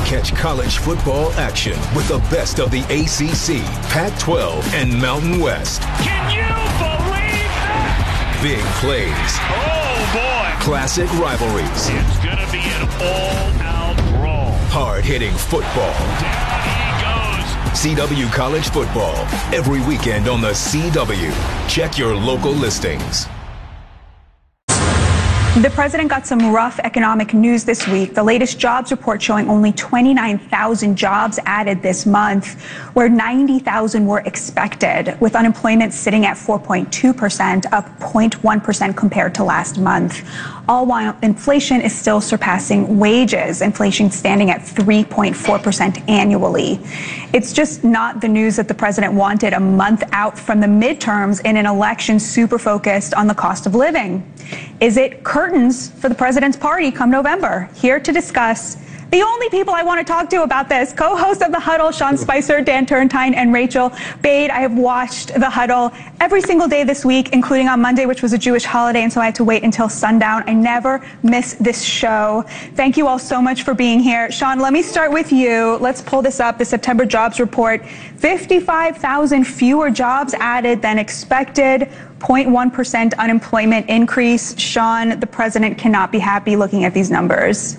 Catch college football action with the best of the ACC, Pac-12, and Mountain West. Can you believe that? Big plays. Oh, boy. Classic rivalries. It's going to be an all-out brawl. Hard-hitting football. Down he goes. CW College Football. Every weekend on the CW. Check your local listings. The president got some rough economic news this week. The latest jobs report showing only 29,000 jobs added this month, where 90,000 were expected, with unemployment sitting at 4.2%, up 0.1% compared to last month. All while inflation is still surpassing wages, inflation standing at 3.4% annually. It's just not the news that the president wanted a month out from the midterms in an election super focused on the cost of living. Is it curtains for the president's party come November? Here to discuss, the only people I want to talk to about this, co-host of The Huddle, Sean Spicer, Dan Turrentine, and Rachel Bade. I have watched The Huddle every single day this week, including on Monday, which was a Jewish holiday, and so I had to wait until sundown. I never miss this show. Thank you all so much for being here. Sean, let me start with you. Let's pull this up, the September jobs report. 55,000 fewer jobs added than expected. 0.1% unemployment increase. Sean, the president cannot be happy looking at these numbers.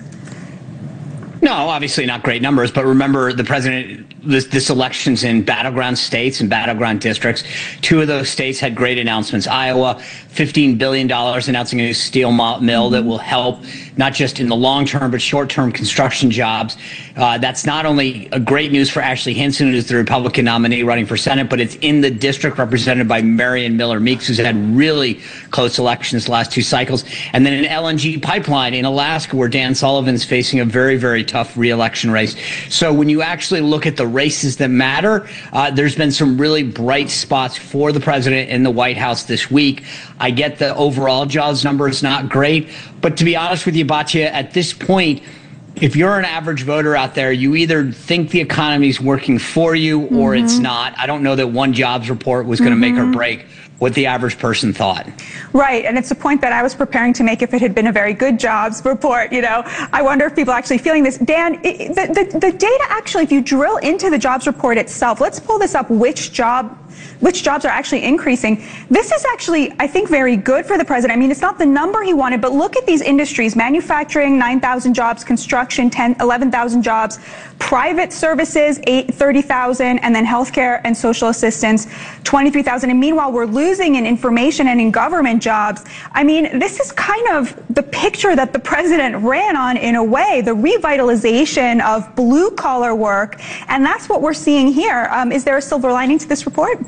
No, obviously not great numbers, but remember the president, this election's in battleground states and battleground districts. Two of those states had great announcements. Iowa, $15 billion announcing a new steel mill that will help not just in the long term, but short term construction jobs. That's not only a great news for Ashley Hinson, who's the Republican nominee running for Senate, but it's in the district represented by Marion Miller Meeks, who's had really close elections the last two cycles. And then an LNG pipeline in Alaska, where Dan Sullivan's facing a very, very tough re-election race. So when you actually look at the races that matter, there's been some really bright spots for the president in the White House this week. I get the overall jobs number is not great, but to be honest with you, Batya, at this point, if you're an average voter out there, you either think the economy's working for you or it's not. I don't know that one jobs report was going to make or break what the average person thought. Right, and it's a point that I was preparing to make if it had been a very good jobs report. You know, I wonder if people are actually feeling this. Dan, the data actually, if you drill into the jobs report itself, let's pull this up, which jobs are actually increasing. This is actually, I think, very good for the president. I mean, it's not the number he wanted, but look at these industries. Manufacturing, 9,000 jobs, construction, 11,000 jobs, private services, 30,000, and then healthcare and social assistance, 23,000. And meanwhile, we're losing in information and in government jobs. I mean, this is kind of the picture that the president ran on in a way, the revitalization of blue collar work. And that's what we're seeing here. Is there a silver lining to this report?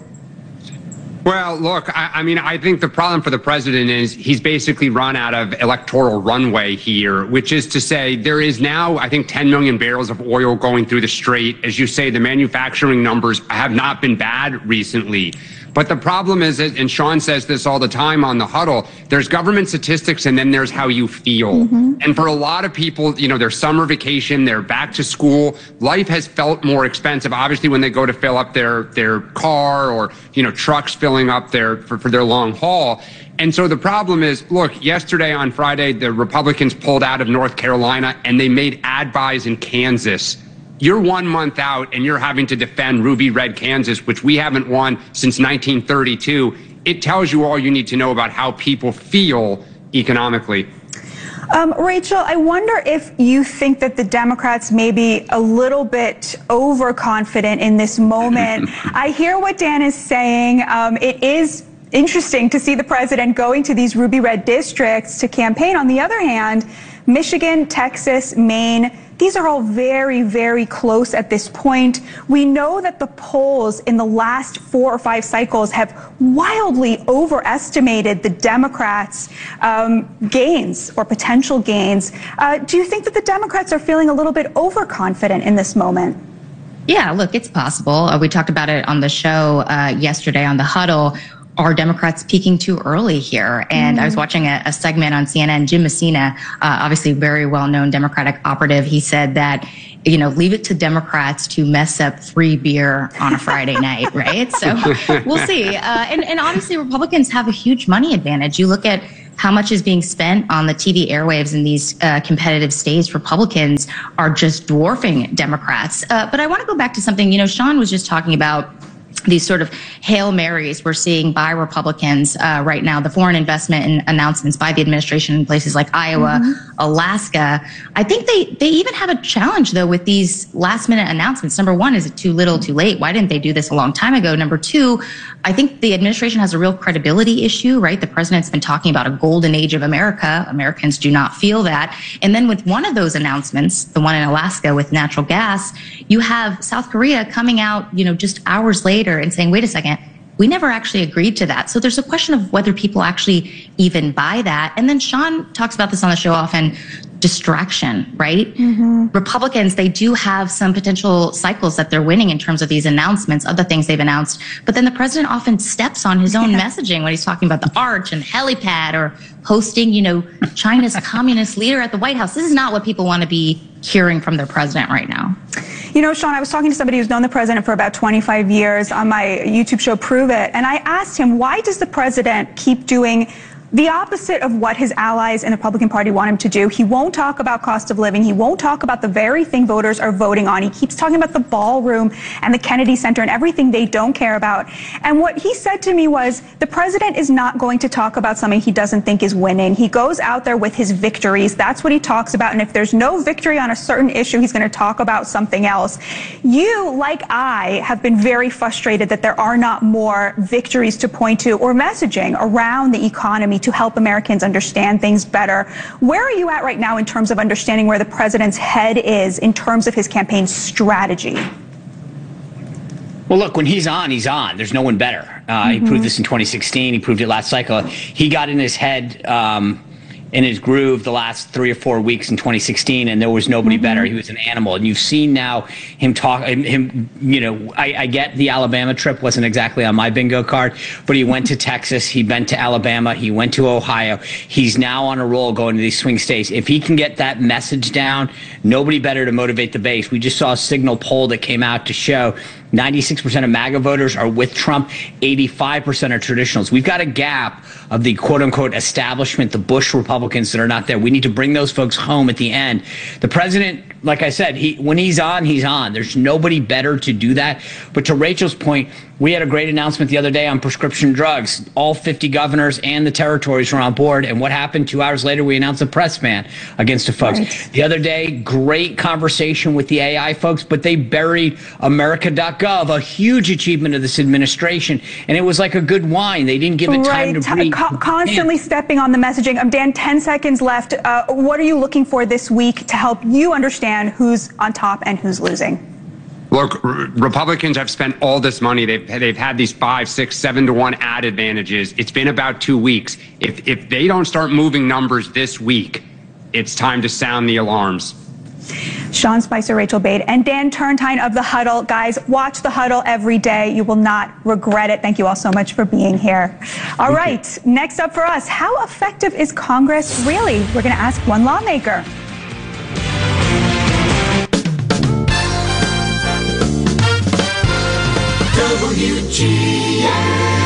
Well, look, I mean, I think the problem for the president is he's basically run out of electoral runway here, which is to say there is now, I think, 10 million barrels of oil going through the strait. As you say, the manufacturing numbers have not been bad recently. But the problem is, and Sean says this all the time on The Huddle, there's government statistics and then there's how you feel. And for a lot of people, you know, their summer vacation, they're back to school. Life has felt more expensive, obviously, when they go to fill up their car or, you know, trucks filling up for their long haul. And so the problem is, look, yesterday on Friday, the Republicans pulled out of North Carolina and they made ad buys in Kansas. You're 1 month out and you're having to defend Ruby Red Kansas, which we haven't won since 1932. It tells you all you need to know about how people feel economically. Rachel, I wonder if you think that the Democrats may be a little bit overconfident in this moment. I hear what Dan is saying. It is interesting to see the president going to these ruby red districts to campaign. On the other hand, Michigan, Texas, Maine, these are all very, very close at this point. We know that the polls in the last 4 or 5 cycles have wildly overestimated the Democrats' gains or potential gains. Do you think that the Democrats are feeling a little bit overconfident in this moment? Yeah, look, it's possible. We talked about it on the show yesterday on The Huddle. Are Democrats peaking too early here? And I was watching a segment on CNN. Jim Messina, obviously very well-known Democratic operative, he said that, you know, leave it to Democrats to mess up free beer on a Friday night, right? So we'll see. And obviously Republicans have a huge money advantage. You look at how much is being spent on the TV airwaves in these competitive states. Republicans are just dwarfing Democrats. But I want to go back to something, Sean was just talking about these sort of Hail Marys we're seeing by Republicans right now, the foreign investment and announcements by the administration in places like Iowa, Alaska. I think they even have a challenge, though, with these last minute announcements. Number one, is it too little, too late? Why didn't they do this a long time ago? Number two, I think the administration has a real credibility issue, right? The president's been talking about a golden age of America. Americans do not feel that. And then with one of those announcements, the one in Alaska with natural gas, you have South Korea coming out, just hours later and saying, wait a second, we never actually agreed to that. So there's a question of whether people actually even buy that. And then Sean talks about this on the show often, distraction, right? Republicans, they do have some potential cycles that they're winning in terms of these announcements, other things they've announced. But then the president often steps on his own messaging when he's talking about the arch and helipad or hosting, China's communist leader at the White House. This is not what people want to be hearing from their president right now. Sean, I was talking to somebody who's known the president for about 25 years on my YouTube show, Prove It. And I asked him, why does the president keep doing the opposite of what his allies in the Republican Party want him to do? He won't talk about cost of living. He won't talk about the very thing voters are voting on. He keeps talking about the ballroom and the Kennedy Center and everything they don't care about. And what he said to me was, the president is not going to talk about something he doesn't think is winning. He goes out there with his victories. That's what he talks about. And if there's no victory on a certain issue, he's going to talk about something else. You, like I, have been very frustrated that there are not more victories to point to or messaging around the economy to help Americans understand things better. Where are you at right now in terms of understanding where the president's head is in terms of his campaign strategy? Well, look, when he's on, he's on. There's no one better. He proved this in 2016. He proved it last cycle. He got in his head, in his groove the last 3 or 4 weeks in 2016, and there was nobody better. He was an animal. And you've seen now him talk, I get the Alabama trip wasn't exactly on my bingo card, but he went to Texas, he went to Alabama, he went to Ohio. He's now on a roll going to these swing states. If he can get that message down, nobody better to motivate the base. We just saw a Signal poll that came out to show 96% of MAGA voters are with Trump, 85% are traditionals. We've got a gap of the quote-unquote establishment, the Bush Republicans that are not there. We need to bring those folks home at the end. The president, like I said, when he's on, he's on. There's nobody better to do that. But to Rachel's point, we had a great announcement the other day on prescription drugs. All 50 governors and the territories were on board. And what happened 2 hours later? We announced a press ban against the folks. Right. The other day, great conversation with the AI folks, but they buried America.gov, a huge achievement of this administration. And it was like a good wine. They didn't give it time to breathe. Constantly stepping on the messaging. Dan, 10 seconds left. What are you looking for this week to help you understand who's on top and who's losing? Look, Republicans have spent all this money. They've had these 5, 6, 7 to 1 ad advantages. It's been about 2 weeks. If they don't start moving numbers this week, it's time to sound the alarms. Sean Spicer, Rachel Bade, and Dan Turntine of The Huddle. Guys, watch The Huddle every day. You will not regret it. Thank you all so much for being here. All right, next up for us, how effective is Congress really? We're going to ask one lawmaker. WGN.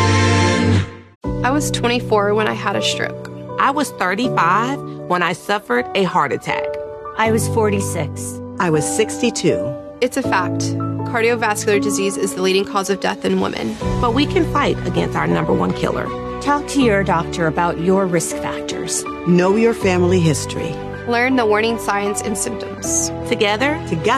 I was 24 when I had a stroke. I was 35 when I suffered a heart attack. I was 46. I was 62. It's a fact. Cardiovascular disease is the leading cause of death in women. But we can fight against our #1 killer. Talk to your doctor about your risk factors. Know your family history. Learn the warning signs and symptoms. Together,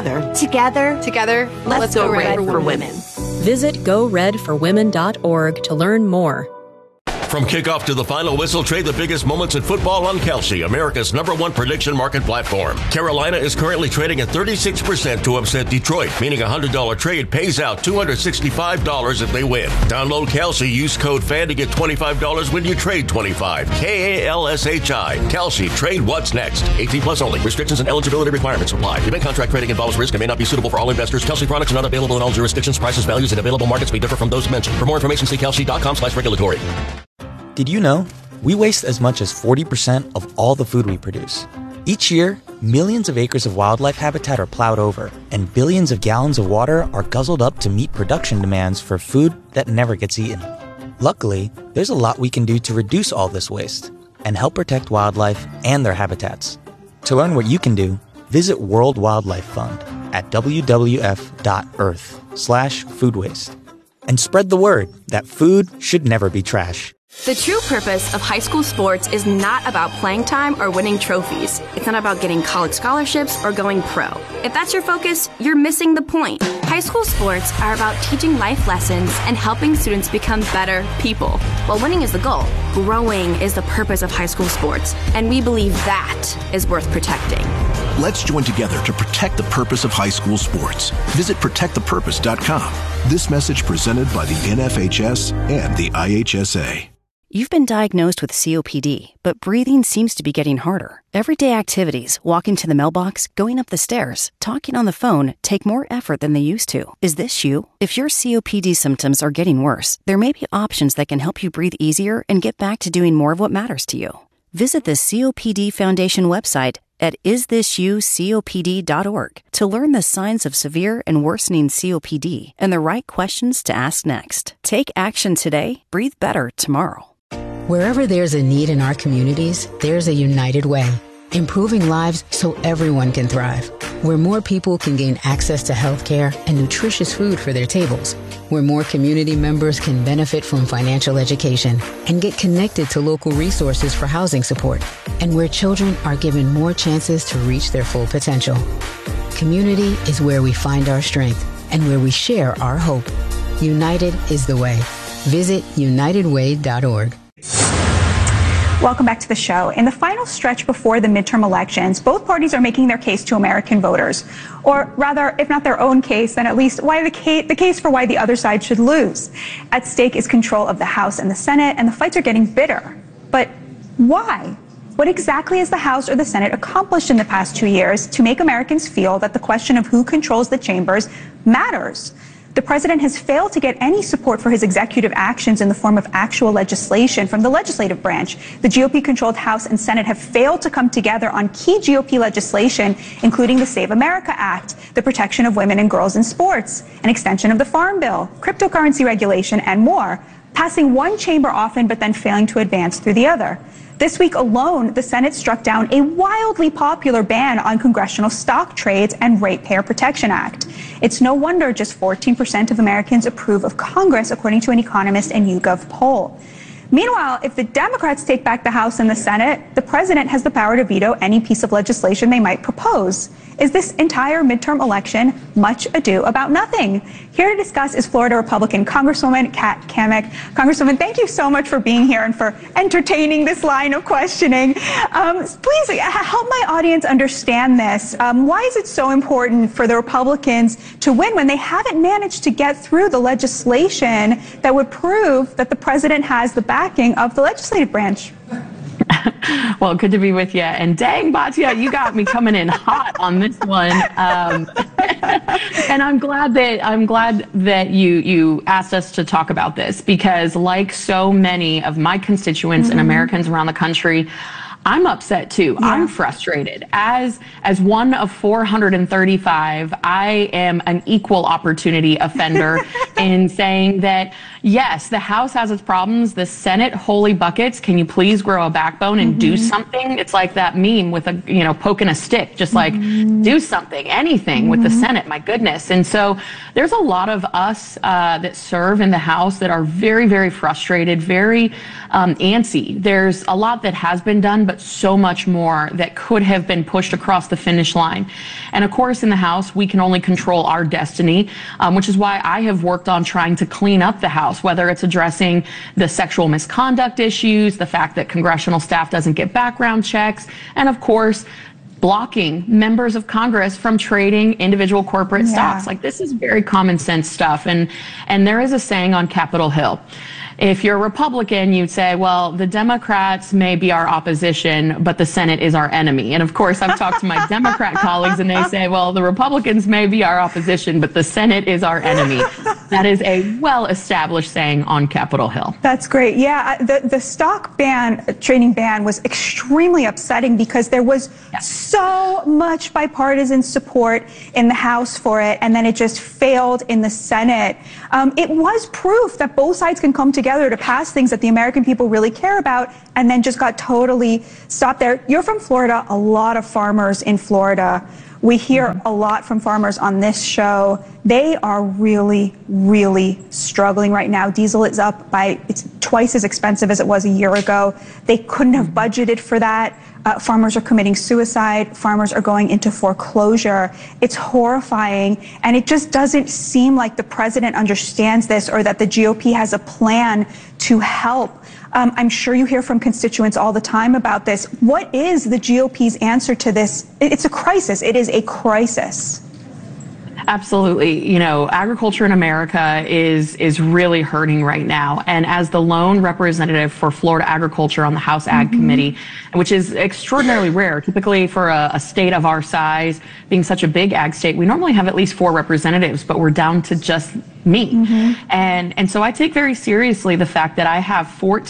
let's go red for women. Visit GoRedForWomen.org to learn more. From kickoff to the final whistle, trade the biggest moments in football on Kelsey, America's #1 prediction market platform. Carolina is currently trading at 36% to upset Detroit, meaning a $100 trade pays out $265 if they win. Download Kelsey, use code FAN to get $25 when you trade 25. KALSHI. Kelsey, trade what's next. 18 plus only. Restrictions and eligibility requirements apply. Event contract trading involves risk and may not be suitable for all investors. Kelsey products are not available in all jurisdictions. Prices, values, and available markets may differ from those mentioned. For more information, see kelsey.com/regulatory. Did you know? We waste as much as 40% of all the food we produce. Each year, millions of acres of wildlife habitat are plowed over, and billions of gallons of water are guzzled up to meet production demands for food that never gets eaten. Luckily, there's a lot we can do to reduce all this waste. and help protect wildlife and their habitats. To learn what you can do, visit World Wildlife Fund at wwf.earth/food waste. And spread the word that food should never be trash. The true purpose of high school sports is not about playing time or winning trophies. It's not about getting college scholarships or going pro. If that's your focus, you're missing the point. High school sports are about teaching life lessons and helping students become better people. While winning is the goal, growing is the purpose of high school sports, and we believe that is worth protecting. Let's join together to protect the purpose of high school sports. Visit protectthepurpose.com. This message presented by the NFHS and the IHSA. You've been diagnosed with COPD, but breathing seems to be getting harder. Everyday activities, walking to the mailbox, going up the stairs, talking on the phone, take more effort than they used to. Is this you? If your COPD symptoms are getting worse, there may be options that can help you breathe easier and get back to doing more of what matters to you. Visit the COPD Foundation website at isthisyoucopd.org to learn the signs of severe and worsening COPD and the right questions to ask next. Take action today, breathe better tomorrow. Wherever there's a need in our communities, there's a United Way, improving lives so everyone can thrive. Where more people can gain access to health care and nutritious food for their tables. Where more community members can benefit from financial education and get connected to local resources for housing support. And where children are given more chances to reach their full potential. Community is where we find our strength and where we share our hope. United is the way. Visit unitedway.org. Welcome back to the show. In the final stretch before the midterm elections, both parties are making their case to American voters. Or rather, if not their own case, then at least the case for why the other side should lose. At stake is control of the House and the Senate, and the fights are getting bitter. But why? What exactly has the House or the Senate accomplished in the past 2 years to make Americans feel that the question of who controls the chambers matters? The president has failed to get any support for his executive actions in the form of actual legislation from the legislative branch. The GOP-controlled House and Senate have failed to come together on key GOP legislation, including the Save America Act, the protection of women and girls in sports, an extension of the Farm Bill, cryptocurrency regulation, and more, passing one chamber often but then failing to advance through the other. This week alone, the Senate struck down a wildly popular ban on congressional stock trades and Ratepayer Protection Act. It's no wonder just 14% of Americans approve of Congress, according to an Economist and YouGov poll. Meanwhile, if the Democrats take back the House and the Senate, the president has the power to veto any piece of legislation they might propose. Is this entire midterm election much ado about nothing? Here to discuss is Florida Republican Congresswoman Kat Cammack. Congresswoman, thank you so much for being here and for entertaining this line of questioning. Please help my audience understand this. Why is it so important for the Republicans to win when they haven't managed to get through the legislation that would prove that the president has the backing of the legislative branch? Well, good to be with you. And dang, Batya, you got me coming in hot on this one. And I'm glad that you asked us to talk about this, because like so many of my constituents and Americans around the country, I'm upset too. Yeah. I'm frustrated. As one of 435, I am an equal opportunity offender in saying that, yes, the House has its problems. The Senate, holy buckets, can you please grow a backbone and do something? It's like that meme with poking a stick, just like do something, anything with the Senate, my goodness. And so there's a lot of us that serve in the House that are very, very frustrated, very antsy. There's a lot that has been done, but so much more that could have been pushed across the finish line. And of course, in the House, we can only control our destiny, which is why I have worked on trying to clean up the House, whether it's addressing the sexual misconduct issues, the fact that congressional staff doesn't get background checks, and of course, blocking members of Congress from trading individual corporate stocks. Like, this is very common sense stuff. And there is a saying on Capitol Hill. If you're a Republican, you'd say, well, the Democrats may be our opposition, but the Senate is our enemy. And of course, I've talked to my Democrat colleagues and they say, well, the Republicans may be our opposition, but the Senate is our enemy. That is a well-established saying on Capitol Hill. That's great. Yeah, the stock trading ban was extremely upsetting because there was so much bipartisan support in the House for it, and then it just failed in the Senate. It was proof that both sides can come together together to pass things that the American people really care about, and then just got totally stopped there. You're from Florida, a lot of farmers in Florida. We hear a lot from farmers on this show. They are really, really struggling right now. Diesel is up by, it's twice as expensive as it was a year ago. They couldn't have budgeted for that. Farmers are committing suicide. Farmers are going into foreclosure. It's horrifying. And it just doesn't seem like the president understands this or that the GOP has a plan to help. I'm sure you hear from constituents all the time about this. What is the GOP's answer to this? It's a crisis. It is a crisis. Absolutely. You know, agriculture in America is really hurting right now. And as the lone representative for Florida agriculture on the House Ag Committee, which is extraordinarily rare, typically for a state of our size, being such a big ag state, we normally have at least 4 representatives, but we're down to just me. And so I take very seriously the fact that I have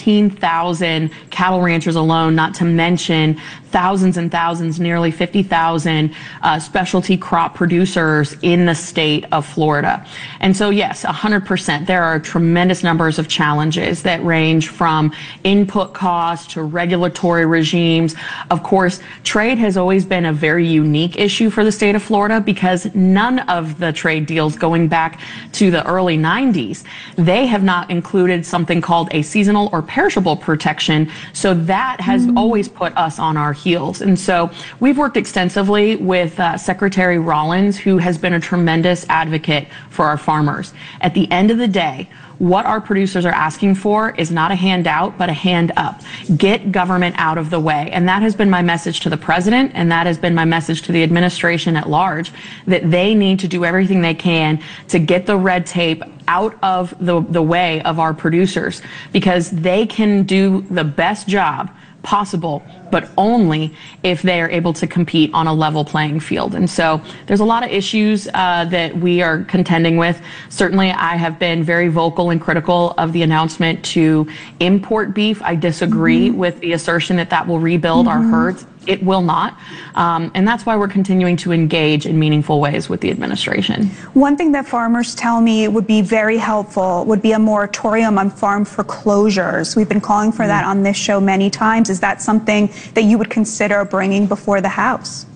14,000 cattle ranchers alone, not to mention thousands and thousands, nearly 50,000 specialty crop producers in the state of Florida. And so, yes, 100%, there are tremendous numbers of challenges that range from input costs to regulatory regimes. Of course, trade has always been a very unique issue for the state of Florida because none of the trade deals going back to the early 90s, they have not included something called a seasonal or perishable protection. So that has always put us on our heels. And so we've worked extensively with Secretary Rollins, who has been a tremendous advocate for our farmers. At the end of the day, what our producers are asking for is not a handout, but a hand up. Get government out of the way. And that has been my message to the president, and that has been my message to the administration at large, that they need to do everything they can to get the red tape out of the way of our producers, because they can do the best job possible, but only if they are able to compete on a level playing field. And so there's a lot of issues that we are contending with. Certainly, I have been very vocal and critical of the announcement to import beef. I disagree with the assertion that that will rebuild our herds. It will not. And that's why we're continuing to engage in meaningful ways with the administration. One thing that farmers tell me would be very helpful would be a moratorium on farm foreclosures. We've been calling for that on this show many times. Is that something that you would consider bringing before the House?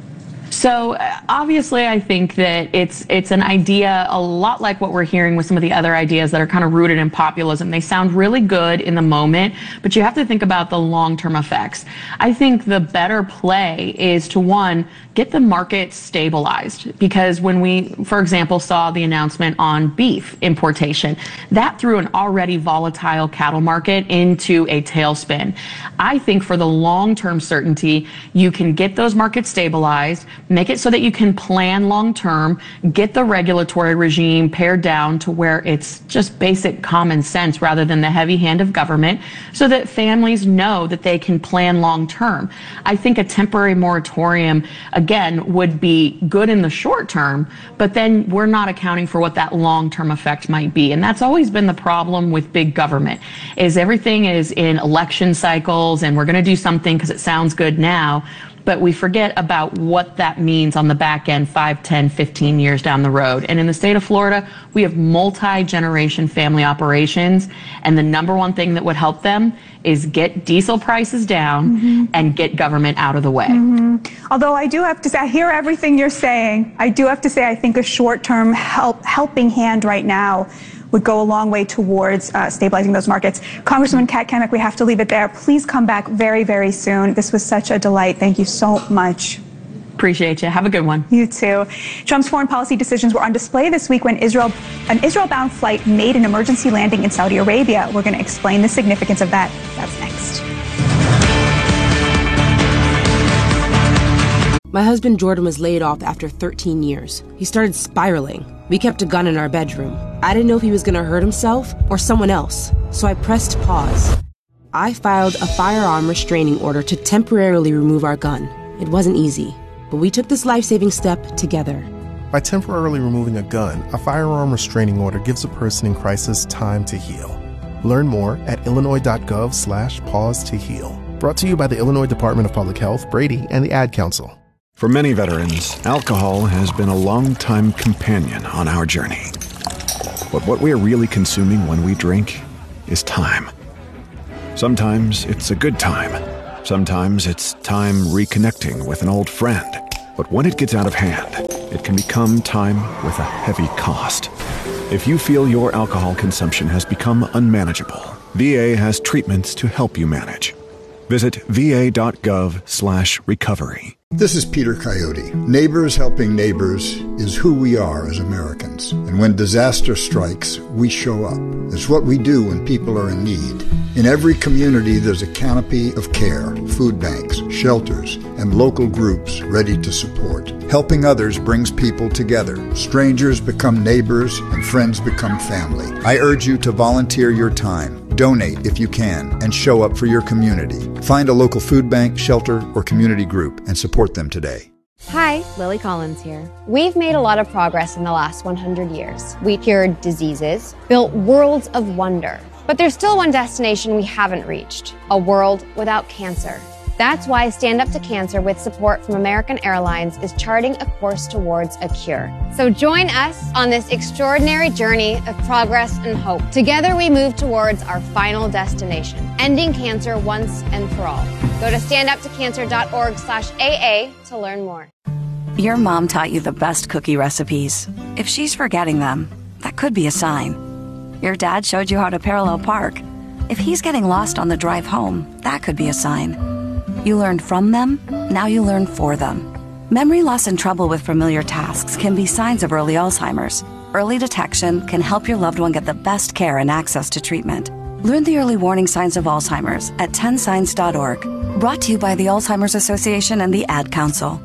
So obviously, I think that it's an idea a lot like what we're hearing with some of the other ideas that are kind of rooted in populism. They sound really good in the moment, but you have to think about the long-term effects. I think the better play is to, one, get the market stabilized, because when we, for example, saw the announcement on beef importation, that threw an already volatile cattle market into a tailspin. I think for the long-term certainty, you can get those markets stabilized, make it so that you can plan long-term, get the regulatory regime pared down to where it's just basic common sense rather than the heavy hand of government, so that families know that they can plan long-term. I think a temporary moratorium, again, would be good in the short term, but then we're not accounting for what that long-term effect might be. And that's always been the problem with big government, is everything is in election cycles and we're going to do something because it sounds good now, but we forget about what that means on the back end 5, 10, 15 years down the road. And in the state of Florida, we have multi-generation family operations, and the number one thing that would help them is get diesel prices down and get government out of the way. Although I do have to say, I hear everything you're saying. I do have to say, I think a short-term helping hand right now would go a long way towards stabilizing those markets. Congresswoman Kat Cammack, we have to leave it there. Please come back very, very soon. This was such a delight. Thank you so much. Appreciate you. Have a good one. You too. Trump's foreign policy decisions were on display this week when an Israel-bound flight made an emergency landing in Saudi Arabia. We're going to explain the significance of that. That's next. My husband Jordan was laid off after 13 years. He started spiraling. We kept a gun in our bedroom. I didn't know if he was going to hurt himself or someone else, so I pressed pause. I filed a firearm restraining order to temporarily remove our gun. It wasn't easy, but we took this life-saving step together. By temporarily removing a gun, a firearm restraining order gives a person in crisis time to heal. Learn more at illinois.gov/pause to heal. Brought to you by the Illinois Department of Public Health, Brady, and the Ad Council. For many veterans, alcohol has been a long-time companion on our journey. But what we are really consuming when we drink is time. Sometimes it's a good time. Sometimes it's time reconnecting with an old friend. But when it gets out of hand, it can become time with a heavy cost. If you feel your alcohol consumption has become unmanageable, VA has treatments to help you manage. Visit va.gov/recovery. This is Peter Coyote. Neighbors helping neighbors is who we are as Americans. And when disaster strikes, we show up. It's what we do when people are in need. In every community, there's a canopy of care, food banks, shelters, and local groups ready to support. Helping others brings people together. Strangers become neighbors, and friends become family. I urge you to volunteer your time. Donate if you can, and show up for your community. Find a local food bank, shelter, or community group and support them today. Hi, Lily Collins here. We've made a lot of progress in the last 100 years. We cured diseases, built worlds of wonder. But there's still one destination we haven't reached, a world without cancer. That's why Stand Up to Cancer, with support from American Airlines, is charting a course towards a cure. So join us on this extraordinary journey of progress and hope. Together we move towards our final destination, ending cancer once and for all. Go to standuptocancer.org/AA to learn more. Your mom taught you the best cookie recipes. If she's forgetting them, that could be a sign. Your dad showed you how to parallel park. If he's getting lost on the drive home, that could be a sign. You learned from them, now you learn for them. Memory loss and trouble with familiar tasks can be signs of early Alzheimer's. Early detection can help your loved one get the best care and access to treatment. Learn the early warning signs of Alzheimer's at 10signs.org. Brought to you by the Alzheimer's Association and the Ad Council.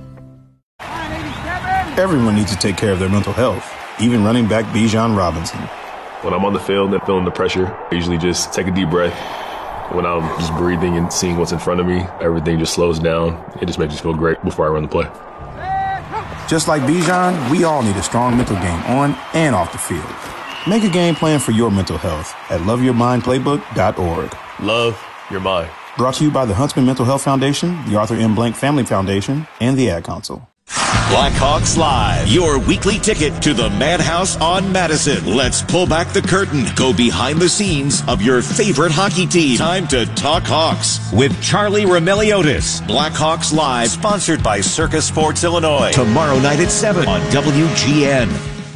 Everyone needs to take care of their mental health, even running back Bijan Robinson. When I'm on the field and feeling the pressure, I usually just take a deep breath. When I'm just breathing and seeing what's in front of me, everything just slows down. It just makes me feel great before I run the play. Just like Bijan, we all need a strong mental game on and off the field. Make a game plan for your mental health at loveyourmindplaybook.org. Love your mind. Brought to you by the Huntsman Mental Health Foundation, the Arthur M. Blank Family Foundation, and the Ad Council. Blackhawks Live, your weekly ticket to the Madhouse on Madison. Let's pull back the curtain, go behind the scenes of your favorite hockey team. Time to talk Hawks with Charlie Roumeliotis. Blackhawks Live, sponsored by Circus Sports Illinois. Tomorrow night at 7 on WGN.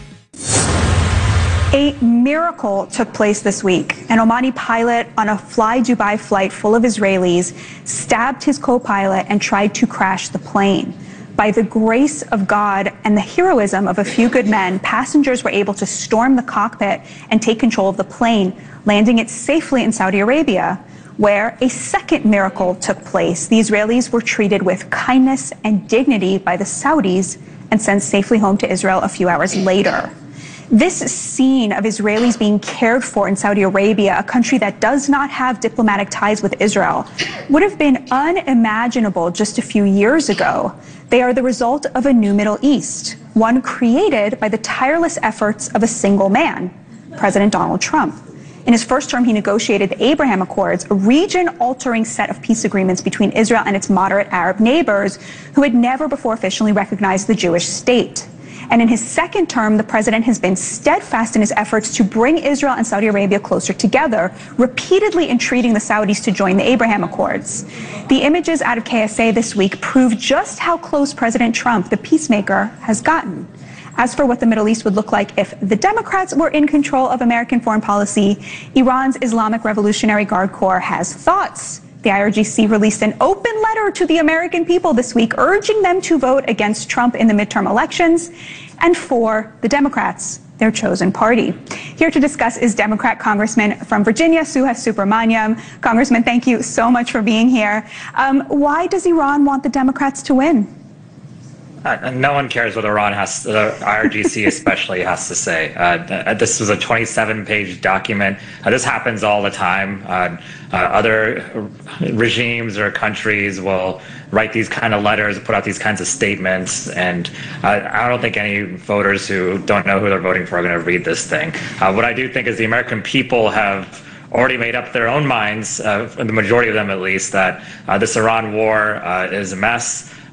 A miracle took place this week. An Omani pilot on a Fly Dubai flight full of Israelis stabbed his co-pilot and tried to crash the plane. By the grace of God and the heroism of a few good men, passengers were able to storm the cockpit and take control of the plane, landing it safely in Saudi Arabia, where a second miracle took place. The Israelis were treated with kindness and dignity by the Saudis and sent safely home to Israel a few hours later. This scene of Israelis being cared for in Saudi Arabia, a country that does not have diplomatic ties with Israel, would have been unimaginable just a few years ago. They are the result of a new Middle East, one created by the tireless efforts of a single man, President Donald Trump. In his first term, he negotiated the Abraham Accords, a region-altering set of peace agreements between Israel and its moderate Arab neighbors who had never before officially recognized the Jewish state. And in his second term, the president has been steadfast in his efforts to bring Israel and Saudi Arabia closer together, repeatedly entreating the Saudis to join the Abraham Accords. The images out of KSA this week prove just how close President Trump, the peacemaker, has gotten. As for what the Middle East would look like if the Democrats were in control of American foreign policy, Iran's Islamic Revolutionary Guard Corps has thoughts. The IRGC released an open letter to the American people this week, urging them to vote against Trump in the midterm elections and for the Democrats, their chosen party. Here to discuss is Democrat Congressman from Virginia, Suhas Subramaniam. Congressman, thank you so much for being here. Why does Iran want the Democrats to win? No one cares what Iran has, the IRGC especially has to say. This was a 27-page document. This happens all the time. Other regimes or countries will write these kind of letters, put out these kinds of statements, and I don't think any voters who don't know who they're voting for are going to read this thing. What I do think is the American people have already made up their own minds, the majority of them at least, that this Iran war is a mess.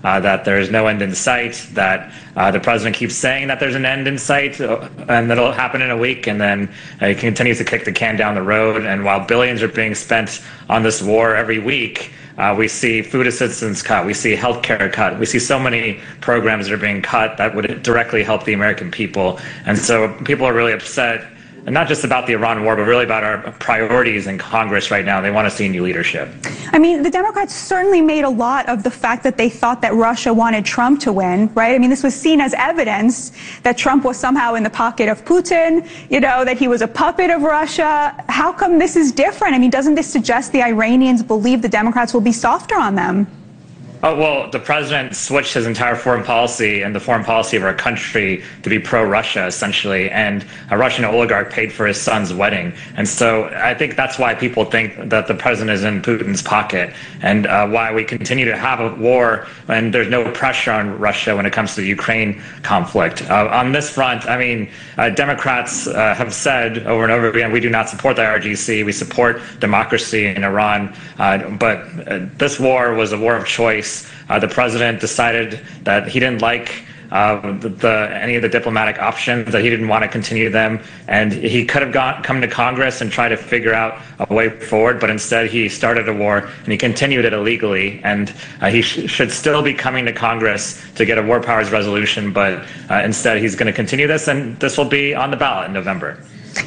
that there's no end in sight, that the president keeps saying that there's an end in sight and that'll happen in a week, and then he continues to kick the can down the road. And while billions are being spent on this war every week, we see food assistance cut, we see healthcare cut, we see so many programs that are being cut that would directly help the American people. And so people are really upset, and not just about the Iran war, but really about our priorities in Congress right now. They want to see new leadership. I mean, the Democrats certainly made a lot of the fact that they thought that Russia wanted Trump to win, right? I mean, this was seen as evidence that Trump was somehow in the pocket of Putin, you know, that he was a puppet of Russia. How come this is different? I mean, doesn't this suggest the Iranians believe the Democrats will be softer on them? Oh, well, the president switched his entire foreign policy and the foreign policy of our country to be pro-Russia, essentially, and a Russian oligarch paid for his son's wedding. And so I think that's why people think that the president is in Putin's pocket, and why we continue to have a war and there's no pressure on Russia when it comes to the Ukraine conflict. On this front, I mean, Democrats have said over and over again, we do not support the IRGC, we support democracy in Iran, but this war was a war of choice. The president decided that he didn't like any of the diplomatic options, that he didn't want to continue them, and he could have come to Congress and tried to figure out a way forward, but instead he started a war and he continued it illegally, and he should still be coming to Congress to get a war powers resolution, but instead he's going to continue this, and this will be on the ballot in November.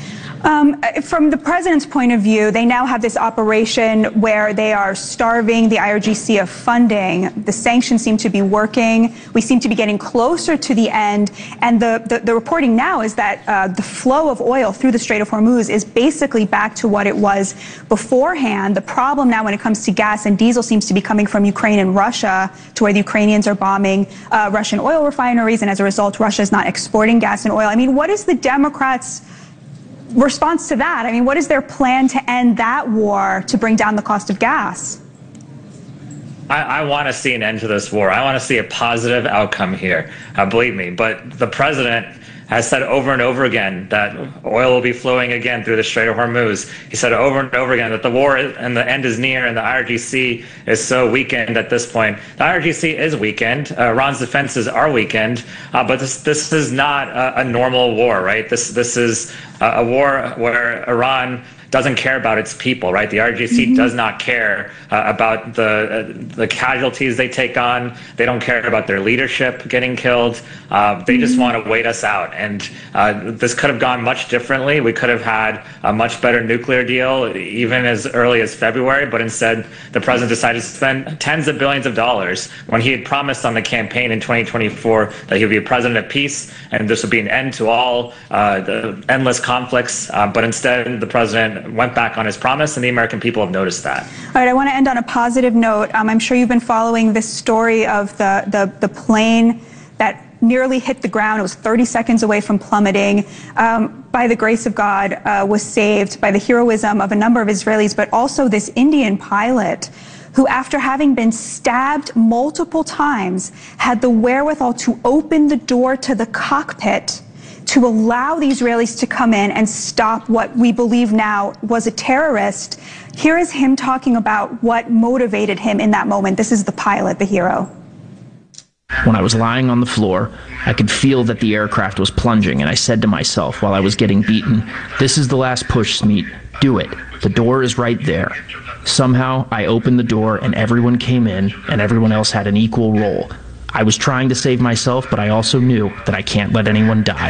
From the president's point of view, they now have this operation where they are starving the IRGC of funding. The sanctions seem to be working. We seem to be getting closer to the end. And the reporting now is that the flow of oil through the Strait of Hormuz is basically back to what it was beforehand. The problem now when it comes to gas and diesel seems to be coming from Ukraine and Russia, to where the Ukrainians are bombing Russian oil refineries. And as a result, Russia is not exporting gas and oil. I mean, what is the Democrats' response to that? I mean, what is their plan to end that war, to bring down the cost of gas? I want to see an end to this war. I want to see a positive outcome here, believe me. But the president has said over and over again that oil will be flowing again through the Strait of Hormuz. He said over and over again that the war and the end is near, and the IRGC is so weakened at this point. The IRGC is weakened. Iran's defenses are weakened, but this is not a normal war, right? This is a war where Iran doesn't care about its people, right? The IRGC does not care about the casualties they take on. They don't care about their leadership getting killed. They just want to wait us out. And this could have gone much differently. We could have had a much better nuclear deal even as early as February, but instead the president decided to spend tens of billions of dollars when he had promised on the campaign in 2024 that he would be a president of peace and this would be an end to all the endless conflicts. But instead the president went back on his promise, and the American people have noticed that. All right, I want to end on a positive note. I'm sure you've been following this story of the plane that nearly hit the ground. It was 30 seconds away from plummeting. By the grace of God, was saved by the heroism of a number of Israelis, but also this Indian pilot who, after having been stabbed multiple times, had the wherewithal to open the door to the cockpit to allow the Israelis to come in and stop what we believe now was a terrorist. Here is him talking about what motivated him in that moment. This is the pilot, the hero. When I was lying on the floor, I could feel that the aircraft was plunging, and I said to myself while I was getting beaten, "This is the last push, Smeet. Do it. The door is right there." Somehow, I opened the door, and everyone came in, and everyone else had an equal role. I was trying to save myself, but I also knew that I can't let anyone die.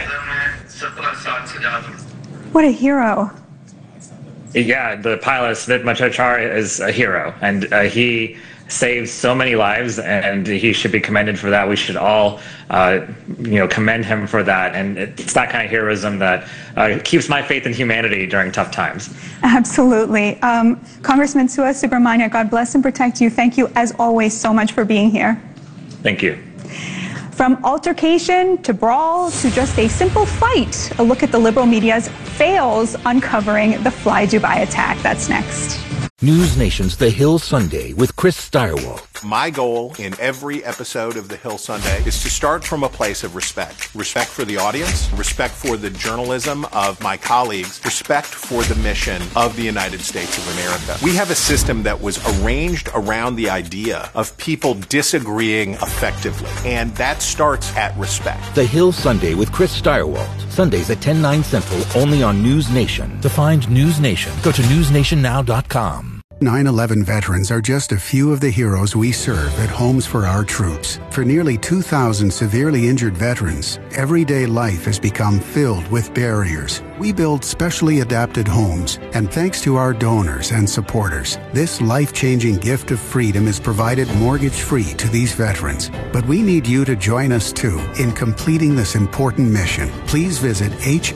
What a hero. Yeah, the pilot, Sumit Machochar, is a hero, and he saved so many lives, and he should be commended for that. We should all, commend him for that, and it's that kind of heroism that keeps my faith in humanity during tough times. Absolutely. Congressman Suha Subramania, God bless and protect you. Thank you, as always, so much for being here. Thank you. From altercation to brawl to just a simple fight, a look at the liberal media's fails uncovering the Fly Dubai attack. That's next. News Nation's The Hill Sunday with Chris Stirewalt. My goal in every episode of The Hill Sunday is to start from a place of respect. Respect for the audience, respect for the journalism of my colleagues, respect for the mission of the United States of America. We have a system that was arranged around the idea of people disagreeing effectively, and that starts at respect. The Hill Sunday with Chris Steyerwalt. Sundays at 10, 9 Central, only on News Nation. To find News Nation, go to newsnationnow.com. 9/11 veterans are just a few of the heroes we serve at Homes for Our Troops. For nearly 2,000 severely injured veterans, everyday life has become filled with barriers. We build specially adapted homes, and thanks to our donors and supporters, this life-changing gift of freedom is provided mortgage-free to these veterans. But we need you to join us too in completing this important mission. Please visit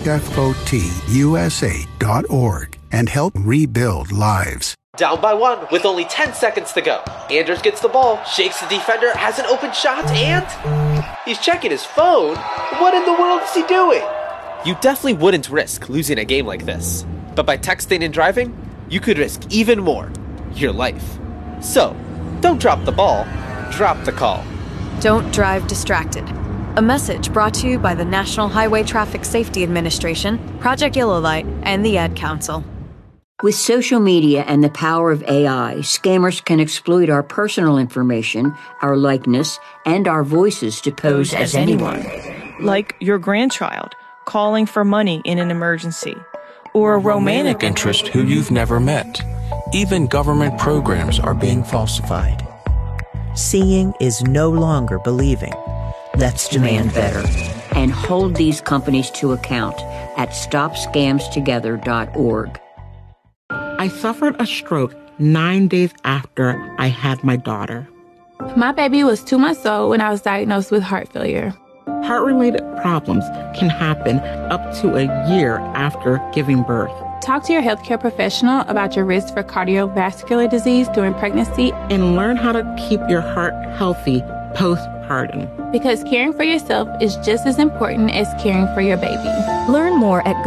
hfotusa.org and help rebuild lives. Down by one with only 10 seconds to go. Anders gets the ball, shakes the defender, has an open shot, and he's checking his phone. What in the world is he doing? You definitely wouldn't risk losing a game like this. But by texting and driving, you could risk even more, your life. So, don't drop the ball, drop the call. Don't drive distracted. A message brought to you by the National Highway Traffic Safety Administration, Project Yellow Light, and the Ad Council. With social media and the power of AI, scammers can exploit our personal information, our likeness, and our voices to pose as anyone. Like your grandchild calling for money in an emergency, or a romantic interest who you've never met. Even government programs are being falsified. Seeing is no longer believing. Let's demand better and hold these companies to account at StopScamsTogether.org. I suffered a stroke 9 days after I had my daughter. My baby was 2 months old when I was diagnosed with heart failure. Heart-related problems can happen up to a year after giving birth. Talk to your healthcare professional about your risk for cardiovascular disease during pregnancy and learn how to keep your heart healthy postpartum. Because caring for yourself is just as important as caring for your baby. Learn more at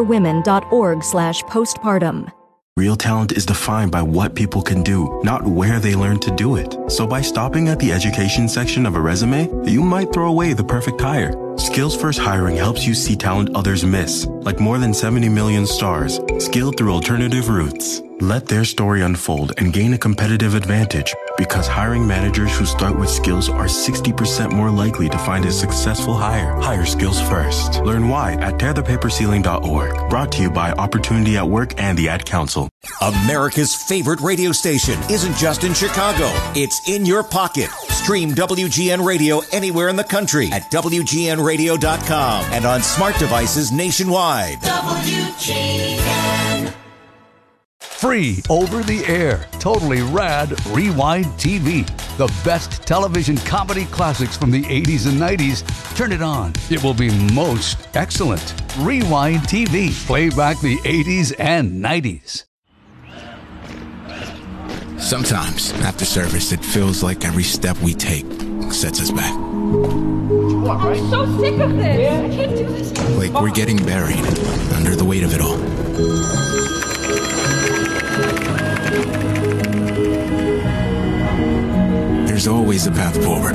goredforwomen.org/postpartum. Real talent is defined by what people can do, not where they learn to do it. So by stopping at the education section of a resume, you might throw away the perfect hire. Skills First Hiring helps you see talent others miss, like more than 70 million stars, skilled through alternative routes. Let their story unfold and gain a competitive advantage, because hiring managers who start with skills are 60% more likely to find a successful hire. Hire skills first. Learn why at tearthepaperceiling.org. Brought to you by Opportunity at Work and the Ad Council. America's favorite radio station isn't just in Chicago. It's in your pocket. Stream WGN Radio anywhere in the country at WGNradio.com and on smart devices nationwide. WGN. Free over the air, totally rad Rewind TV. The best television comedy classics from the 80s and 90s. Turn it on. It will be most excellent. Rewind TV. Play back the 80s and 90s. Sometimes, after service, it feels like every step we take sets us back. I'm so sick of this. I can't do this. Like we're getting buried under the weight of it all. There's always a path forward.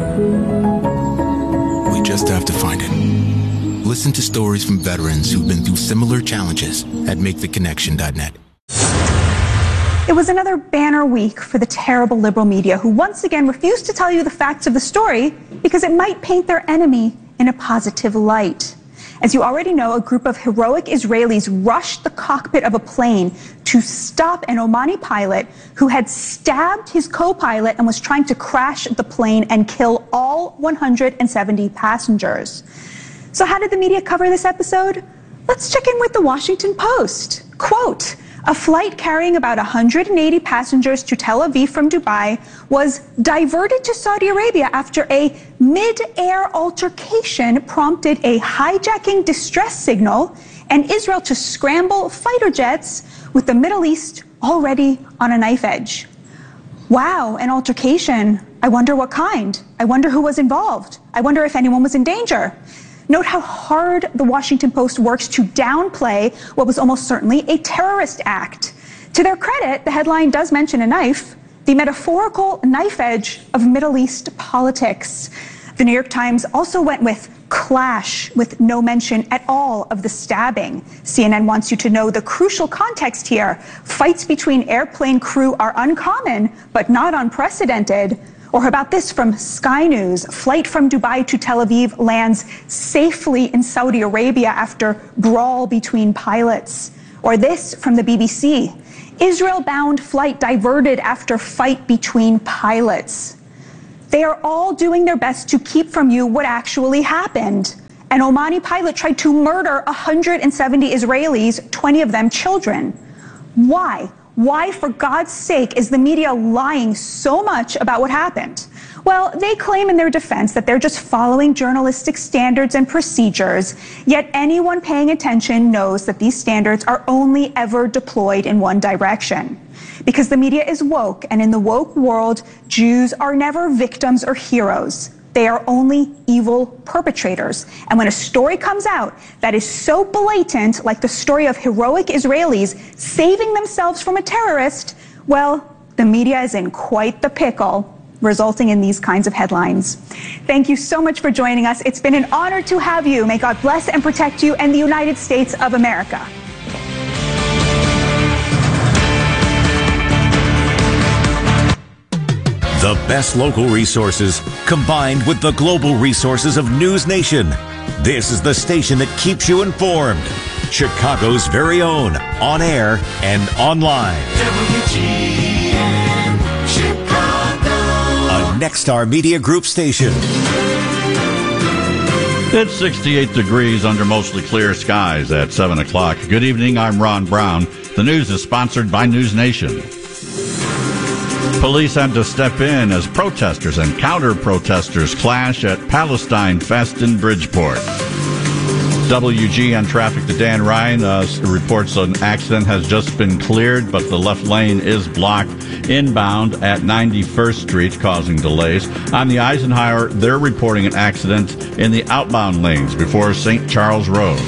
We just have to find it. Listen to stories from veterans who've been through similar challenges at MakeTheConnection.net. It was another banner week for the terrible liberal media, who once again refused to tell you the facts of the story because it might paint their enemy in a positive light. As you already know, a group of heroic Israelis rushed the cockpit of a plane to stop an Omani pilot who had stabbed his co-pilot and was trying to crash the plane and kill all 170 passengers. So how did the media cover this episode? Let's check in with the Washington Post. Quote, a flight carrying about 180 passengers to Tel Aviv from Dubai was diverted to Saudi Arabia after a mid-air altercation prompted a hijacking distress signal and Israel to scramble fighter jets with the Middle East already on a knife edge. Wow, an altercation. I wonder what kind. I wonder who was involved. I wonder if anyone was in danger. Note how hard the Washington Post works to downplay what was almost certainly a terrorist act. To their credit, the headline does mention a knife, the metaphorical knife edge of Middle East politics. The New York Times also went with clash, with no mention at all of the stabbing. CNN wants you to know the crucial context here. Fights between airplane crew are uncommon, but not unprecedented. Or how about this from Sky News? Flight from Dubai to Tel Aviv lands safely in Saudi Arabia after brawl between pilots. Or this from the BBC. Israel-bound flight diverted after fight between pilots. They are all doing their best to keep from you what actually happened. An Omani pilot tried to murder 170 Israelis, 20 of them children. Why? Why, for God's sake, is the media lying so much about what happened? Well, they claim in their defense that they're just following journalistic standards and procedures, yet anyone paying attention knows that these standards are only ever deployed in one direction. Because the media is woke, and in the woke world, Jews are never victims or heroes. They are only evil perpetrators. And when a story comes out that is so blatant, like the story of heroic Israelis saving themselves from a terrorist, well, the media is in quite the pickle, resulting in these kinds of headlines. Thank you so much for joining us. It's been an honor to have you. May God bless and protect you and the United States of America. The best local resources combined with the global resources of News Nation. This is the station that keeps you informed. Chicago's very own, on air and online. WGN Chicago. A Nexstar Media Group station. It's 68 degrees under mostly clear skies at 7 o'clock. Good evening, I'm Ron Brown. The news is sponsored by News Nation. Police had to step in as protesters and counter-protesters clash at Palestine Fest in Bridgeport. WGN Traffic to Dan Ryan reports an accident has just been cleared, but the left lane is blocked inbound at 91st Street, causing delays. On the Eisenhower, they're reporting an accident in the outbound lanes before St. Charles Road.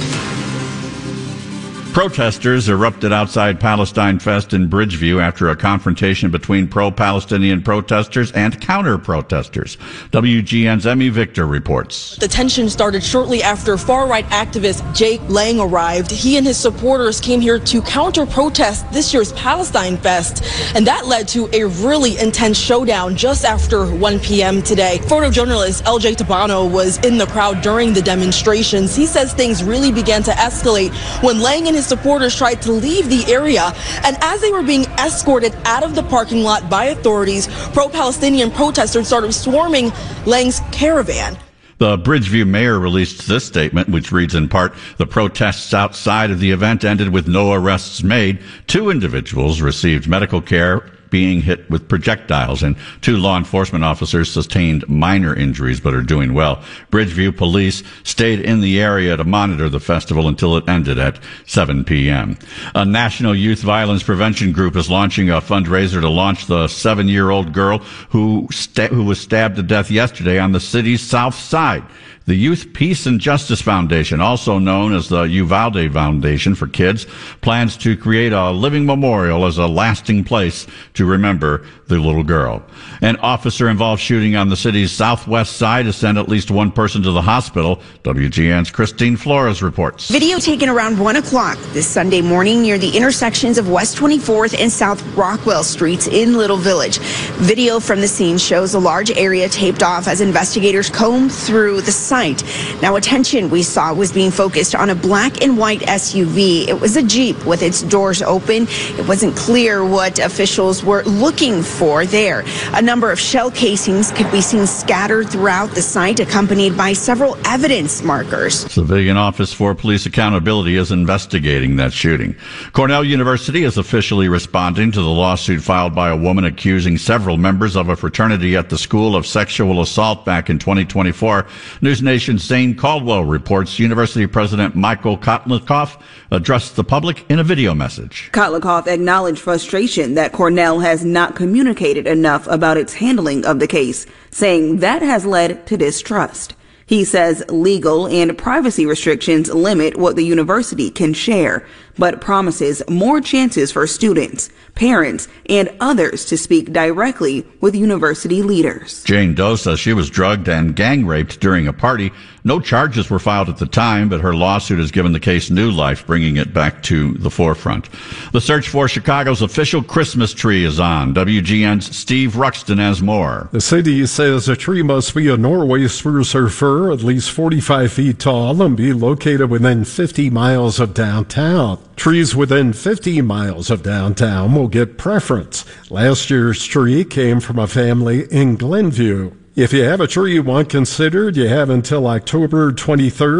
Protesters erupted outside Palestine Fest in Bridgeview after a confrontation between pro-Palestinian protesters and counter-protesters. WGN's Emmy Victor reports. The tension started shortly after far-right activist Jake Lang arrived. He and his supporters came here to counter-protest this year's Palestine Fest, and that led to a really intense showdown just after 1 p.m. today. Photojournalist LJ Tabano was in the crowd during the demonstrations. He says things really began to escalate when Lang and his supporters tried to leave the area, and as they were being escorted out of the parking lot by authorities, pro-Palestinian protesters started swarming Lang's caravan. The Bridgeview mayor released this statement, which reads in part, the protests outside of the event ended with no arrests made. 2 individuals received medical care being hit with projectiles, and 2 law enforcement officers sustained minor injuries but are doing well. Bridgeview police stayed in the area to monitor the festival until it ended at 7 p.m. A national youth violence prevention group is launching a fundraiser to launch the 7-year-old girl who was stabbed to death yesterday on the city's south side. The Youth Peace and Justice Foundation, also known as the Uvalde Foundation for Kids, plans to create a living memorial as a lasting place to remember the little girl. An officer-involved shooting on the city's southwest side has sent at least 1 person to the hospital. WGN's Christine Flores reports. Video taken around 1 o'clock this Sunday morning near the intersections of West 24th and South Rockwell Streets in Little Village. Video from the scene shows a large area taped off as investigators comb through the site. Now, attention we saw was being focused on a black and white SUV. It was a Jeep with its doors open. It wasn't clear what officials were looking for there. A number of shell casings could be seen scattered throughout the site, accompanied by several evidence markers. Civilian Office for Police Accountability is investigating that shooting. Cornell University is officially responding to the lawsuit filed by a woman accusing several members of a fraternity at the school of sexual assault back in 2024. News Nation's Zane Caldwell reports University President Michael Kotlikoff addressed the public in a video message. Kotlikoff acknowledged frustration that Cornell has not communicated enough about its handling of the case, saying that has led to distrust. He says legal and privacy restrictions limit what the university can share. but promises more chances for students, parents, and others to speak directly with university leaders. Jane Doe says she was drugged and gang raped during a party. No charges were filed at the time, but her lawsuit has given the case new life, bringing it back to the forefront. The search for Chicago's official Christmas tree is on. WGN's Steve Ruxton has more. The city says a tree must be a Norway spruce or fir, at least 45 feet tall, and be located within 50 miles of downtown. Trees within 50 miles of downtown will get preference. Last year's tree came from a family in Glenview. If you have a tree you want considered, you have until October 23rd